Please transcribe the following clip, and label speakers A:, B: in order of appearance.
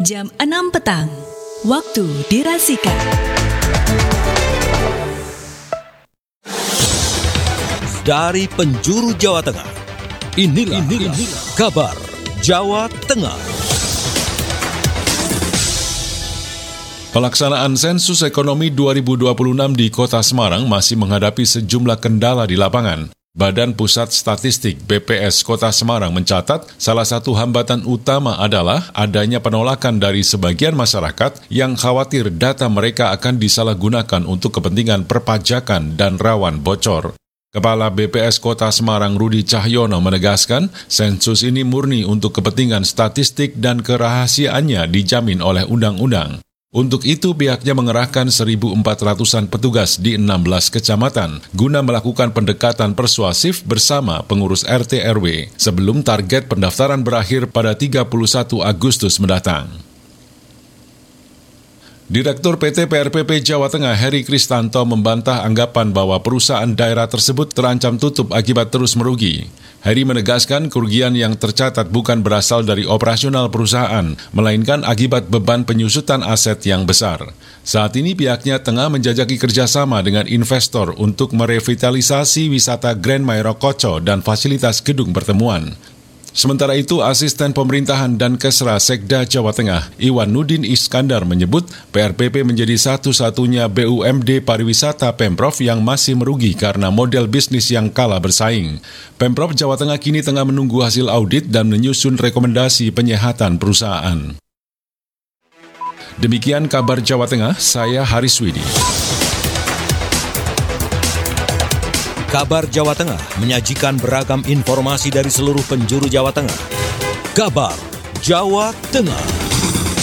A: Jam 6 petang, waktu dirasika.
B: Dari penjuru Jawa Tengah, inilah kabar Jawa Tengah. Pelaksanaan sensus ekonomi 2026 di Kota Semarang masih menghadapi sejumlah kendala di lapangan. Badan Pusat Statistik BPS Kota Semarang mencatat salah satu hambatan utama adalah adanya penolakan dari sebagian masyarakat yang khawatir data mereka akan disalahgunakan untuk kepentingan perpajakan dan rawan bocor. Kepala BPS Kota Semarang Rudi Cahyono menegaskan, sensus ini murni untuk kepentingan statistik dan kerahasiaannya dijamin oleh undang-undang. Untuk itu, pihaknya mengerahkan 1.400-an petugas di 16 kecamatan guna melakukan pendekatan persuasif bersama pengurus RT RW sebelum target pendaftaran berakhir pada 31 Agustus mendatang. Direktur PT PRPP Jawa Tengah Heri Kristanto membantah anggapan bahwa perusahaan daerah tersebut terancam tutup akibat terus merugi. Heri menegaskan kerugian yang tercatat bukan berasal dari operasional perusahaan, melainkan akibat beban penyusutan aset yang besar. Saat ini pihaknya tengah menjajaki kerjasama dengan investor untuk merevitalisasi wisata Grand Mairo Koco dan fasilitas gedung pertemuan. Sementara itu, Asisten Pemerintahan dan Kesra Sekda Jawa Tengah, Iwan Nudin Iskandar menyebut PRPP menjadi satu-satunya BUMD pariwisata Pemprov yang masih merugi karena model bisnis yang kalah bersaing. Pemprov Jawa Tengah kini tengah menunggu hasil audit dan menyusun rekomendasi penyehatan perusahaan. Demikian kabar Jawa Tengah, saya Haris Widi.
C: Kabar Jawa Tengah menyajikan beragam informasi dari seluruh penjuru Jawa Tengah. Kabar Jawa Tengah.